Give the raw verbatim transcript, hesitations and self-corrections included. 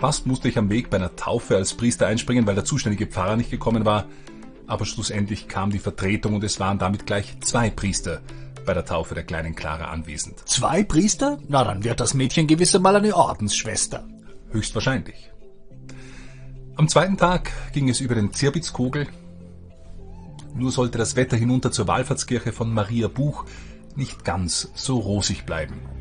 Fast musste ich am Weg bei einer Taufe als Priester einspringen, weil der zuständige Pfarrer nicht gekommen war. Aber schlussendlich kam die Vertretung und es waren damit gleich zwei Priester bei der Taufe der kleinen Clara anwesend. Zwei Priester? Na, dann wird das Mädchen gewiss einmal eine Ordensschwester. Höchstwahrscheinlich. Am zweiten Tag ging es über den Zirbitzkogel. Nur sollte das Wetter hinunter zur Wallfahrtskirche von Maria Buch nicht ganz so rosig bleiben.